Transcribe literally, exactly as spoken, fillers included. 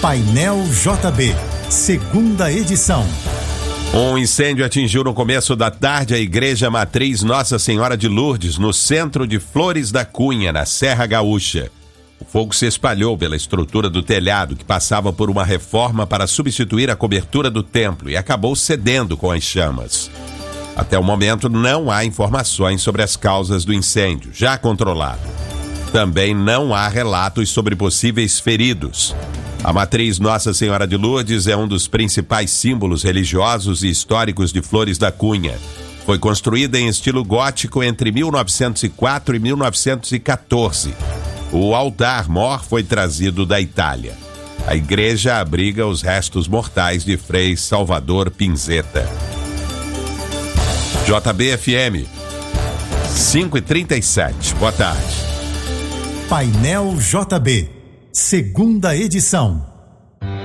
Painel J B, segunda edição. Um incêndio atingiu no começo da tarde a Igreja Matriz Nossa Senhora de Lourdes, no centro de Flores da Cunha, na Serra Gaúcha. O fogo se espalhou pela estrutura do telhado, que passava por uma reforma para substituir a cobertura do templo, e acabou cedendo com as chamas. Até o momento, não há informações sobre as causas do incêndio, já controlado. Também não há relatos sobre possíveis feridos. A Matriz Nossa Senhora de Lourdes é um dos principais símbolos religiosos e históricos de Flores da Cunha. Foi construída em estilo gótico entre mil novecentos e quatro e mil novecentos e quatorze. O altar-mor foi trazido da Itália. A igreja abriga os restos mortais de Frei Salvador Pinzeta. J B F M, cinco e trinta e sete. Boa tarde. Painel J B, segunda edição.